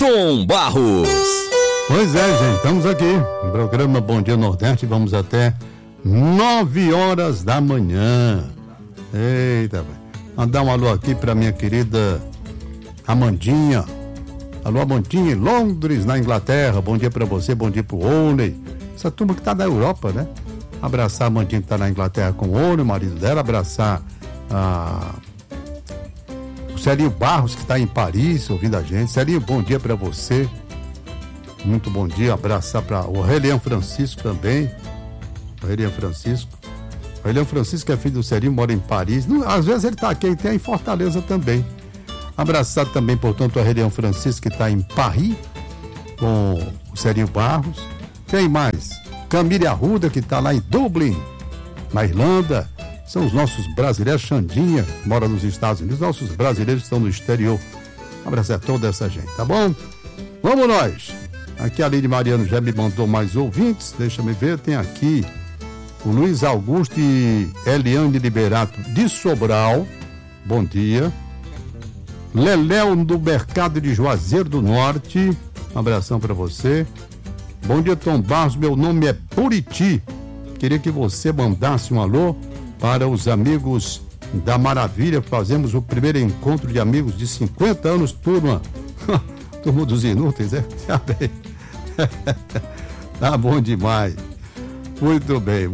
Tom Barros. Pois é, gente, estamos aqui no programa Bom Dia Nordeste, vamos até 9 horas da manhã. Eita, velho. Mandar um alô aqui pra minha querida Amandinha. Alô, Amandinha, em Londres, na Inglaterra. Bom dia pra você, bom dia pro Rony. Essa turma que tá na Europa, né? Abraçar a Amandinha que tá na Inglaterra com o Rony, o marido dela. Abraçar o Celinho Barros, que tá em Paris, ouvindo a gente. Celinho, bom dia pra você. Muito bom dia. Abraçar para o Aureliano Francisco também. Aureliano Francisco. Aureliano Francisco, que é filho do Celinho, mora em Paris. Às vezes ele tá aqui, ele tem em Fortaleza também. Abraçar também, portanto, o Aureliano Francisco, que está em Paris, com o Celinho Barros. Quem mais? Camille Arruda, que está lá em Dublin, na Irlanda. São os nossos brasileiros. Xandinha, que mora nos Estados Unidos. Nossos brasileiros que estão no exterior. Abraçar toda essa gente, tá bom? Vamos nós! Aqui a Aline Mariano já me mandou mais ouvintes. Deixa eu ver, tem aqui o Luiz Augusto e Eliane Liberato de Sobral. Bom dia. Leléu do Mercado de Juazeiro do Norte. Um abração para você. Bom dia, Tom Barros. Meu nome é Buriti. Queria que você mandasse um alô para os amigos da Maravilha. Fazemos o primeiro encontro de amigos de 50 anos, turma. Turma dos inúteis, é? Tá bom demais. Muito bem,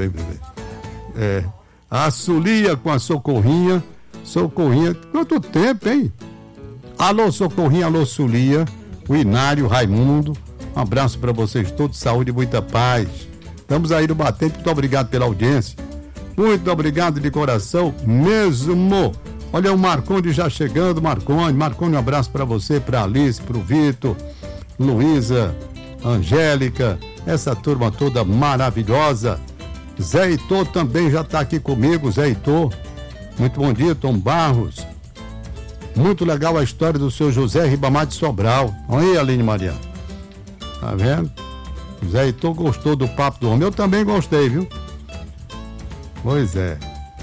bebê. A Sulia com a Socorrinha. Socorrinha, quanto tempo, hein? Alô, Socorrinha, alô, Sulia. O Inário, Raimundo. Um abraço para vocês todos, saúde e muita paz. Estamos aí no Batente, muito obrigado pela audiência. Muito obrigado de coração mesmo. Olha o Marconi já chegando, Marconi, um abraço para você, para Alice, para o Vitor, Luísa, Angélica, essa turma toda maravilhosa. Zé Heitor também já está aqui comigo, Zé Heitor. Muito bom dia, Tom Barros. Muito legal a história do seu José Ribamar de Sobral. Olha aí, Aline Mariano. Tá vendo? O Zé Heitor gostou do papo do homem. Eu também gostei, viu? Pois é.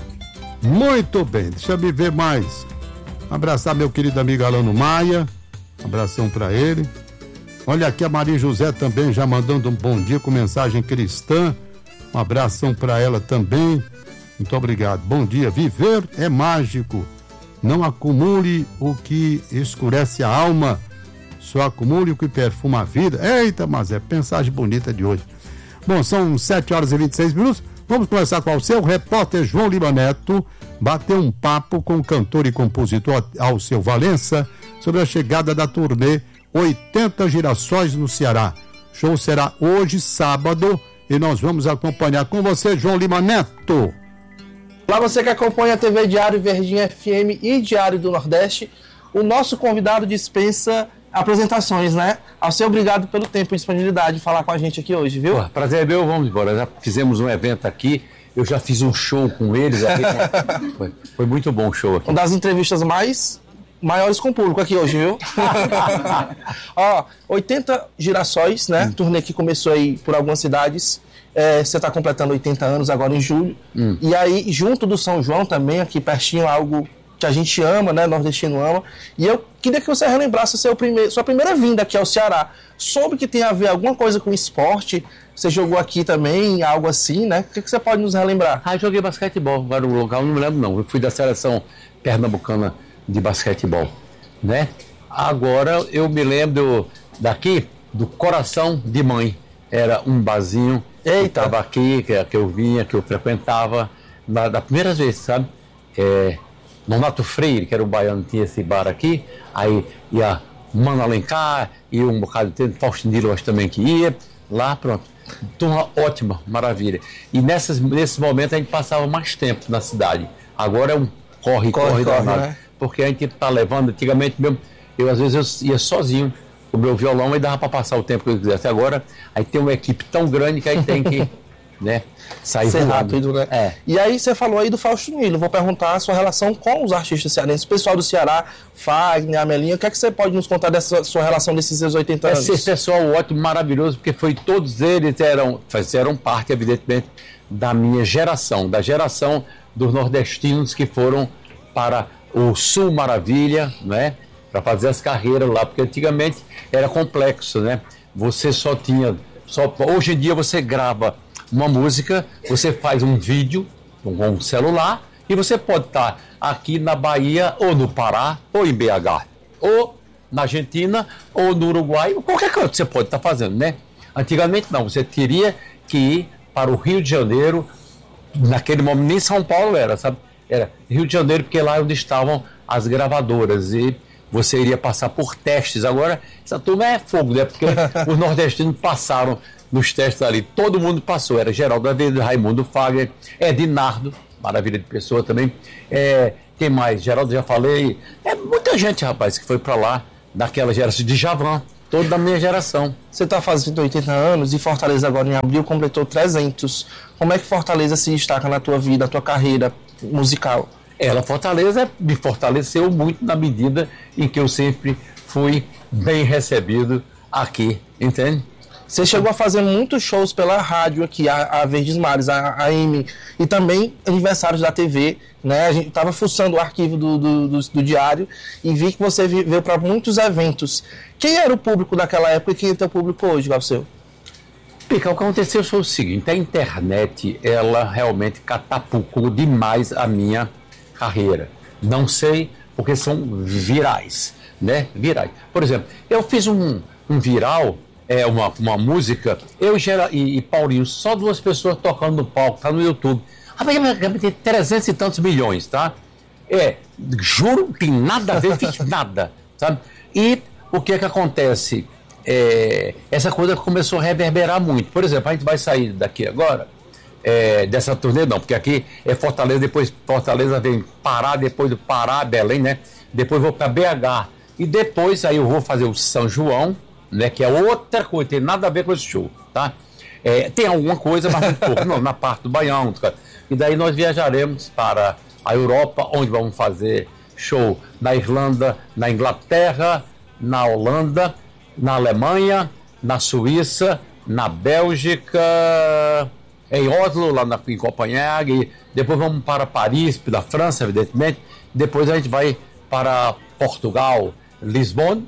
Muito bem, deixa eu ver mais. Abraçar meu querido amigo Alano Maia. Abração para ele. Olha aqui a Maria José também já mandando um bom dia com mensagem cristã. Um abração para ela também. Muito obrigado. Bom dia. Viver é mágico. Não acumule o que escurece a alma. Só acumule o que perfuma a vida. Eita, mas é mensagem bonita de hoje. Bom, são 7 horas e 26 minutos. Vamos começar com o seu repórter João Lima Neto. Bater um papo com o cantor e compositor Alceu Valença sobre a chegada da turnê 80 Girassóis no Ceará. O show será hoje, sábado, e nós vamos acompanhar com você, João Lima Neto. Olá, você que acompanha a TV Diário Verdinha FM e Diário do Nordeste. O nosso convidado dispensa apresentações, né? Alceu, obrigado pelo tempo e disponibilidade de falar com a gente aqui hoje, viu? Pô, prazer é meu, vamos embora. Já fizemos um evento aqui, eu já fiz um show com eles. Foi muito bom o show aqui. Uma das entrevistas maiores com o público aqui hoje, viu? Ó, 80 Girassóis, né? Turnê que começou aí por algumas cidades. Você está completando 80 anos agora em julho. E aí, junto do São João também, aqui pertinho, algo que a gente ama, né? Nordestino ama. E eu queria que você relembrasse sua primeira vinda aqui ao Ceará. Soube que tem a ver alguma coisa com esporte. Você jogou aqui também, algo assim, né? O que você pode nos relembrar? Joguei basquetebol. Agora o local não me lembro, não. Eu fui da seleção pernambucana de basquetebol, né? Agora eu me lembro daqui, do Coração de Mãe. Era um barzinho que estava aqui, que eu vinha, que eu frequentava da primeira vez, sabe? Nonato Freire, que era o baiano, tinha esse bar aqui, aí ia Mano Alencar, ia um bocado de tempo, Faustino Dias também que ia, lá pronto, turma ótima, maravilha. E nesses momentos a gente passava mais tempo na cidade, agora é um corre danado, né? Porque a gente tá levando, antigamente mesmo, eu às vezes eu ia sozinho, o meu violão, e dava para passar o tempo que eu quisesse. Agora, aí tem uma equipe tão grande que aí tem que, né, sair rápido, né? E aí você falou aí do Faustino Dias. Vou perguntar a sua relação com os artistas cearenses, o pessoal do Ceará, Fagner, Amelinha. O que é que você pode nos contar dessa sua relação desses seus 80 anos? Esse pessoal ótimo, maravilhoso, porque todos eles fizeram parte, evidentemente, da minha geração, da geração dos nordestinos que foram para o Sul Maravilha, né? para fazer as carreiras lá, porque antigamente era complexo, né? Você só tinha... hoje em dia você grava uma música, você faz um vídeo com um celular e você pode estar aqui na Bahia, ou no Pará, ou em BH, ou na Argentina, ou no Uruguai, qualquer canto você pode estar fazendo, né? Antigamente não, você teria que ir para o Rio de Janeiro, naquele momento nem São Paulo era, sabe? Era Rio de Janeiro, porque lá é onde estavam as gravadoras, e você iria passar por testes. Agora, essa turma é fogo, né? Porque os nordestinos passaram nos testes ali, todo mundo passou, era Geraldo Azevedo, Raimundo Fagner, Edinardo, maravilha de pessoa também, quem mais? Geraldo, já falei, muita gente, rapaz, que foi para lá, daquela geração de Djavan, toda da minha geração. Você está fazendo 80 anos e Fortaleza agora em abril completou 300. Como é que Fortaleza se destaca na tua vida, na tua carreira musical? Fortaleza me fortaleceu muito na medida em que eu sempre fui bem recebido aqui, entende? Você chegou a fazer muitos shows pela rádio aqui, a Verdes Mares, a AM, e também aniversários da TV, né? A gente estava fuçando o arquivo do diário e vi que você veio para muitos eventos. Quem era o público daquela época e quem é o teu público hoje, Glauceu? Pica, o que aconteceu foi o seguinte, a internet, ela realmente catapultou demais a minha carreira. Não sei, porque são virais, né? Virais. Por exemplo, eu fiz um viral, uma música, eu e Paulinho, só 2 pessoas tocando no palco, tá no YouTube. Tem 300 e tantos milhões, tá? Juro, não tem nada a ver, fiz nada, sabe? E o que é que acontece? Essa coisa começou a reverberar muito. Por exemplo, a gente vai sair daqui agora, dessa turnê não, porque aqui é Fortaleza, depois Fortaleza vem Pará, depois do Pará, Belém, né? Depois vou para BH. E depois aí eu vou fazer o São João, né, que é outra coisa, tem nada a ver com esse show, tá? Tem alguma coisa, mas muito pouco, não, na parte do Baião, e daí nós viajaremos para a Europa, onde vamos fazer show na Irlanda, na Inglaterra, na Holanda, na Alemanha, na Suíça, na Bélgica, em Oslo, lá em Copenhague, depois vamos para Paris, da França, evidentemente, depois a gente vai para Portugal, Lisboa,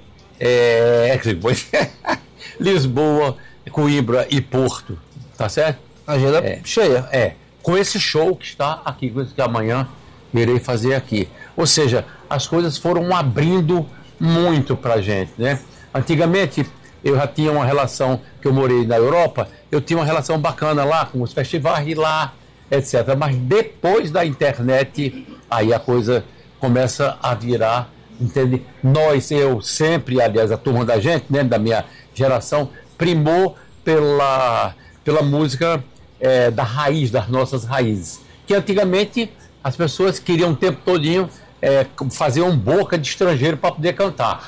Lisboa, Coimbra e Porto, tá certo? Agenda cheia. Com esse show que está aqui, que amanhã irei fazer aqui. Ou seja, as coisas foram abrindo muito pra gente, né? Antigamente, eu já tinha uma relação, que eu morei na Europa, eu tinha uma relação bacana lá, com os festivais lá, etc. Mas depois da internet, aí a coisa começa a virar, entende? Eu sempre, aliás, a turma da gente, né, da minha geração, primou pela música da raiz, das nossas raízes. Que antigamente as pessoas queriam o tempo todinho fazer um boca de estrangeiro para poder cantar.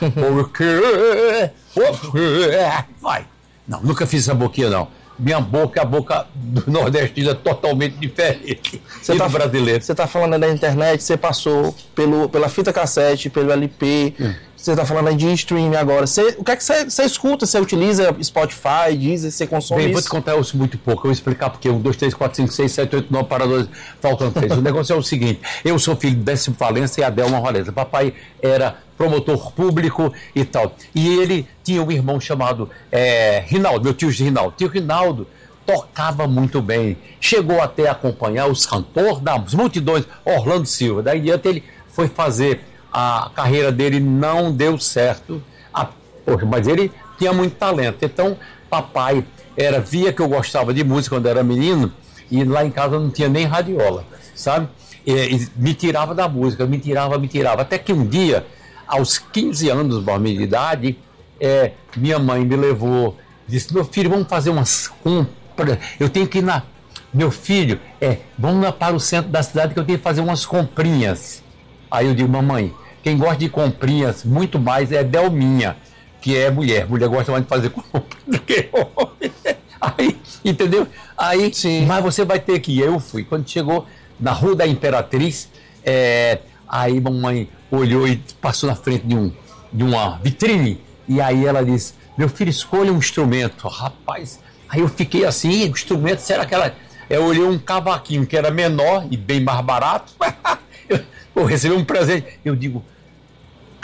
Vai. Não, nunca fiz essa boquinha, não. Minha boca é a boca do nordestino, é totalmente diferente do brasileiro. Você está falando aí da internet, você passou pela fita cassete, pelo LP, você está falando aí de streaming agora. O que é que você escuta? Você utiliza Spotify, Deezer, você consome isso? Vou te contar, eu ouço muito pouco. Eu vou explicar porque 1, 2, 3, 4, 5, 6, 7, 8, 9, para 2, faltam 3. O negócio é o seguinte, eu sou filho de Décimo Valença e Adelma Valença. Papai era promotor público e tal. E ele tinha um irmão chamado Rinaldo, meu tio Rinaldo. Tio Rinaldo tocava muito bem, chegou até a acompanhar os cantores das multidões, Orlando Silva. Daí em diante ele foi fazer, a carreira dele não deu certo, mas ele tinha muito talento. Então papai via que eu gostava de música quando era menino, e lá em casa não tinha nem radiola, sabe? E me tirava da música, me tirava, até que um dia, aos 15 anos de idade, minha mãe me levou, disse: meu filho, vamos fazer umas compras, eu tenho que ir meu filho, vamos lá para o centro da cidade que eu tenho que fazer umas comprinhas. Aí eu digo: mamãe, quem gosta de comprinhas muito mais é Delminha, que é mulher gosta mais de fazer compra do que homem. Aí, entendeu? Aí, sim, mas você vai ter que ir. Eu fui, quando chegou na Rua da Imperatriz, aí mamãe olhou e passou na frente de uma vitrine, e aí ela disse: meu filho, escolha um instrumento. Rapaz, aí eu fiquei assim, instrumento, será que ela... Eu olhei um cavaquinho que era menor e bem mais barato, eu recebi um presente, eu digo: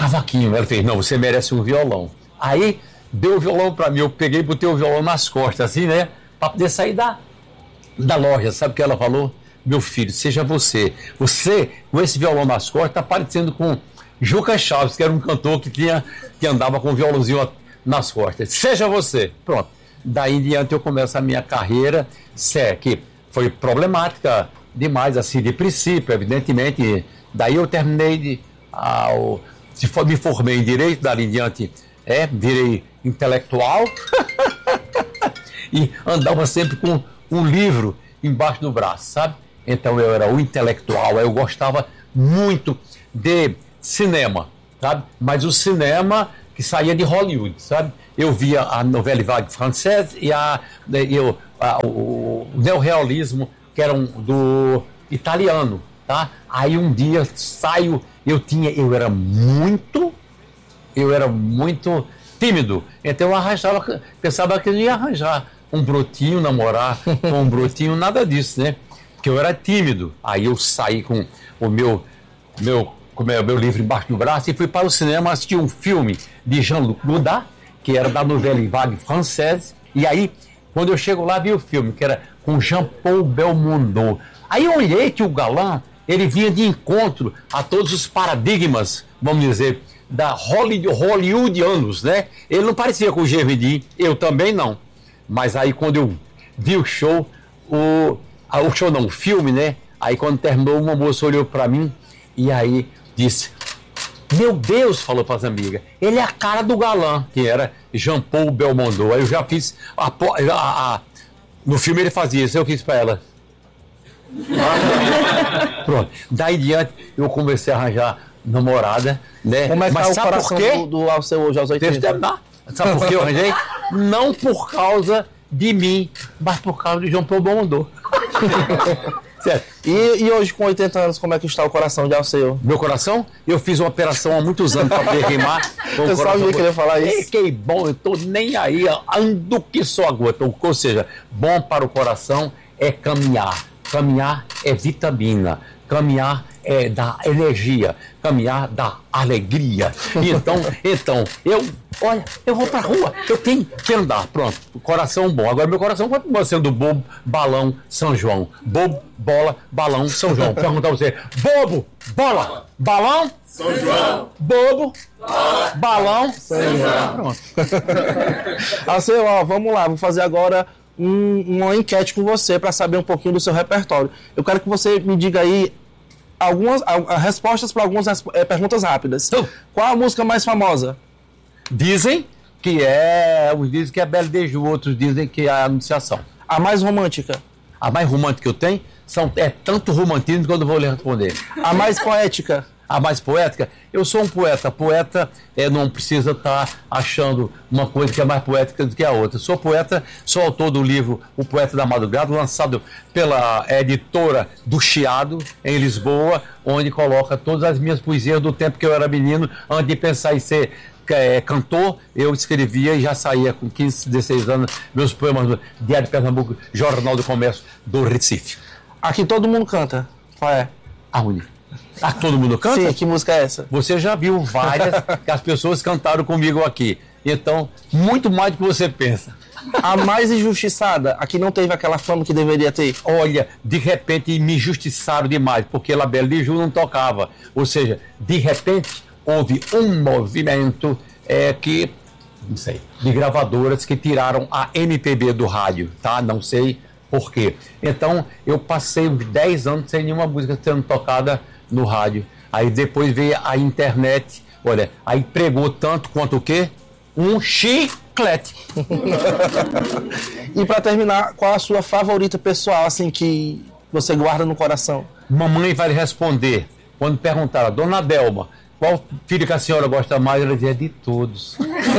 cavaquinho. Ela fez, não, você merece um violão. Aí, deu o violão para mim, eu peguei e botei o violão nas costas, assim, né? Para poder sair da loja. Sabe o que ela falou? Meu filho, seja você. Você, com esse violão nas costas, tá parecendo com Juca Chaves, que era um cantor que andava com o violãozinho nas costas. Seja você. Pronto. Daí em diante eu começo a minha carreira, que foi problemática demais, assim, de princípio, evidentemente. Daí eu terminei me formei em Direito, dali em diante virei intelectual e andava sempre com um livro embaixo do braço, sabe? Então eu era o intelectual, eu gostava muito de cinema, sabe? Mas o cinema que saía de Hollywood, sabe? Eu via a Nouvelle Vague francesa e o neorrealismo, que era do italiano, tá? Aí um dia eu era muito tímido, então eu pensava que eu ia arranjar um brotinho, namorar com um brotinho, nada disso, né? Porque eu era tímido. Aí eu saí com o meu livro embaixo do braço e fui para o cinema assistir um filme de Jean-Luc Godard, que era da Nouvelle Vague francesa. E aí, quando eu chego lá, vi o filme, que era com Jean-Paul Belmondo. Aí eu olhei que o galã, ele vinha de encontro a todos os paradigmas, vamos dizer, da hollywoodianos, né? Ele não parecia com o Gervidi, eu também não. Mas aí quando eu vi o show, o filme, né? Aí quando terminou, uma moça olhou para mim e aí disse, meu Deus, falou para as amigas, ele é a cara do galã, que era Jean-Paul Belmondo. Aí eu já fiz, no filme ele fazia isso, eu fiz para ela. Pronto, daí em diante eu comecei a arranjar namorada, né? Como é que mas tá o sabe coração por quê? do Alceu hoje aos 80? Deixa eu terminar. Sabe por que eu arranjei? Não por causa de mim, mas por causa de João Paulo Belmondo. Certo. E hoje, com 80 anos, como é que está o coração de Alceu? Meu coração? Eu fiz uma operação há muitos anos para poder rimar. Eu sabia que ele ia falar isso. Que bom, eu tô nem aí, ando que só aguento. Ou seja, bom para o coração é caminhar. Caminhar é vitamina. Caminhar é dar energia. Caminhar dá alegria. Então, eu vou pra rua, eu tenho que andar. Pronto, coração bom. Agora meu coração continua sendo bobo, balão, São João. Bobo, bola, balão, São João. Perguntar a você, bobo, bola, balão, São João. Bobo, bola, balão, São João. Pronto. Alceu, vamos lá, vou fazer agora uma enquete com você para saber um pouquinho do seu repertório. Eu quero que você me diga aí algumas respostas para algumas perguntas rápidas. Qual a música mais famosa? Dizem que uns dizem que é Belle de Jour, outros dizem que é a Anunciação. A mais romântica? A mais romântica que eu tenho é tanto romantismo quando eu vou lhe responder. A mais poética? A mais poética? Eu sou um poeta. Poeta não precisa estar achando uma coisa que é mais poética do que a outra. Sou poeta, sou autor do livro O Poeta da Madrugada, lançado pela editora do Chiado, em Lisboa, onde coloca todas as minhas poesias do tempo que eu era menino, antes de pensar em ser cantor. Eu escrevia e já saía com 15, 16 anos meus poemas do Diário de Pernambuco, Jornal do Comércio do Recife. Aqui todo mundo canta. Qual é? Aonde? Todo mundo canta? Sim, que música é essa? Você já viu várias que as pessoas cantaram comigo aqui. Então, muito mais do que você pensa. A mais injustiçada, a que não teve aquela fama que deveria ter? Olha, de repente me injustiçaram demais, porque La Belle de Jour não tocava. Ou seja, de repente houve um movimento não sei, de gravadoras que tiraram a MPB do rádio, tá? Não sei por quê. Então, eu passei uns 10 anos sem nenhuma música sendo tocada no rádio. Aí depois veio a internet, olha, aí pregou tanto quanto o quê? Um chiclete. E para terminar, qual a sua favorita pessoal, assim, que você guarda no coração? Mamãe vai lhe responder, quando perguntar, Dona Delma, qual filho que a senhora gosta mais? Ela dizia, de todos.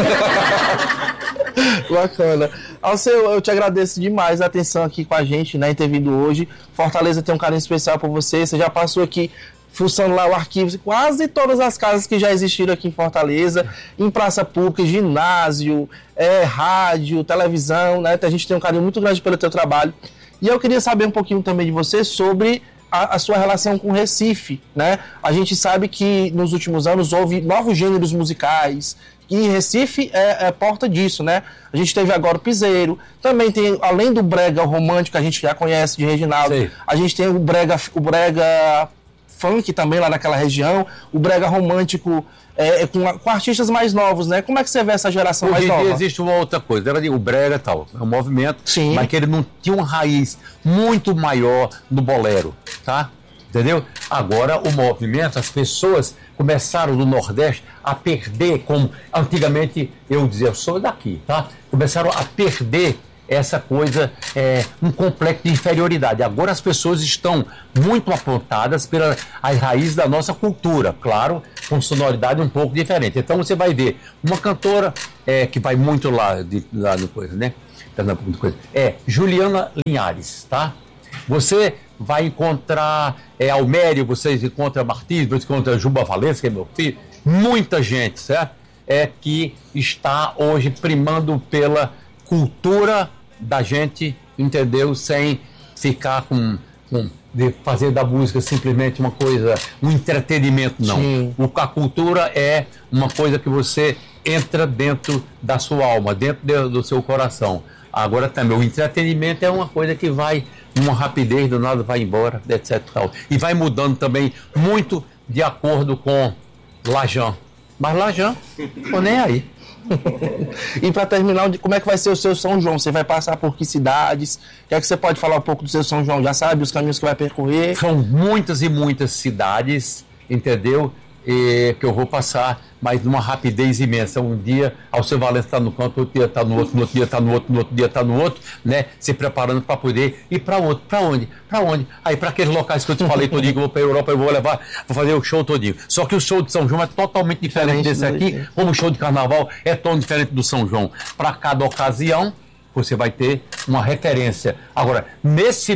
Bacana. Alceu, eu te agradeço demais a atenção aqui com a gente, né, em ter vindo hoje. Fortaleza tem um carinho especial por você. Você já passou aqui fuçando lá o arquivo de quase todas as casas que já existiram aqui em Fortaleza, em praça pública, ginásio, rádio, televisão, né? A gente tem um carinho muito grande pelo teu trabalho. E eu queria saber um pouquinho também de você sobre a sua relação com Recife, né? A gente sabe que nos últimos anos houve novos gêneros musicais, e Recife é porta disso, né? A gente teve agora o piseiro, também tem, além do brega romântico que a gente já conhece de Reginaldo, Sim. a gente tem o brega funk também lá naquela região, o brega romântico com artistas mais novos, né? Como é que você vê essa geração mais Hoje em nova? dia existe uma outra coisa, era o brega e tal, é um movimento, Sim. mas que ele não tinha uma raiz muito maior no bolero, tá? Entendeu? Agora o movimento, as pessoas começaram no Nordeste a perder, como antigamente eu dizia, eu sou daqui, tá? Começaram a perder essa coisa, um complexo de inferioridade. Agora as pessoas estão muito apontadas pelas raízes da nossa cultura, claro, com sonoridade um pouco diferente. Então você vai ver uma cantora que vai muito lá no coisa, né? Juliana Linhares, tá? Você vai encontrar Almério, você encontra Martins, você encontra Juba Valença, que é meu filho, muita gente, certo? Que está hoje primando pela cultura da gente, entendeu? Sem ficar de fazer da música simplesmente uma coisa, um entretenimento, não. Sim. A cultura é uma coisa que você entra dentro da sua alma, dentro do seu coração. Agora também, o entretenimento é uma coisa que vai numa rapidez, do nada vai embora, etc. Tal. E vai mudando também muito de acordo com Lajan. Mas Lajan, tô nem aí. E para terminar, como é que vai ser o seu São João? Você vai passar por que cidades? O que é que você pode falar um pouco do seu São João? Já sabe os caminhos que vai percorrer? São muitas e muitas cidades, entendeu? Que eu vou passar, mas numa rapidez imensa. Um dia, Alceu Valença está no canto, outro dia está no outro, no outro dia está no outro, no outro dia está no outro, né? Se preparando para poder ir para outro. Para onde? Para onde? Aí, para aqueles locais que eu te falei todinho, que eu vou para a Europa, eu vou levar, vou fazer o show todinho. Só que o show de São João é totalmente diferente desse aqui, como o show de carnaval é tão diferente do São João. Para cada ocasião, você vai ter uma referência. Agora, nesse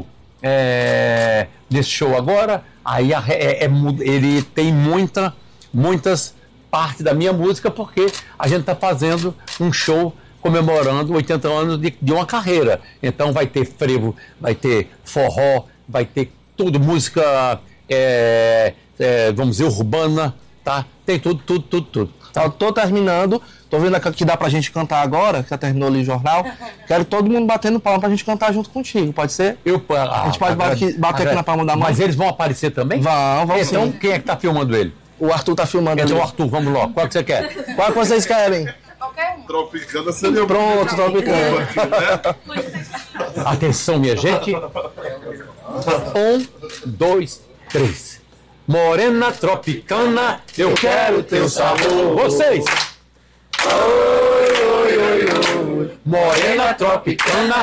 show agora, aí ele tem muitas partes da minha música, porque a gente está fazendo um show comemorando 80 anos de uma carreira. Então vai ter frevo, vai ter forró, vai ter tudo, música, vamos dizer, urbana, tá? Tem tudo. Tá, tô terminando, tô vendo que dá pra gente cantar agora, que já terminou ali o jornal. Quero todo mundo batendo palma pra gente cantar junto contigo, pode ser? A gente pode bater aqui na palma da mão. Mas eles vão aparecer também? Vão Então, sim. Quem é que tá filmando ele? O Arthur tá filmando ali. Então, Arthur, vamos lá. Qual que você quer? Qual que vocês querem? Qualquer um. Tropicana seria Pronto, Tropicana. Atenção, minha gente. 1, 2, 3. Morena tropicana, eu quero teu sabor. Vocês! Morena tropicana,